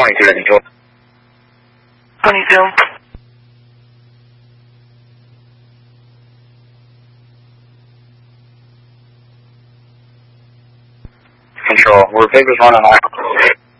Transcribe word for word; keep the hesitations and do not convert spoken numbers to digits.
twenty-two to control. twenty-two. Control, we're Vigor's running off.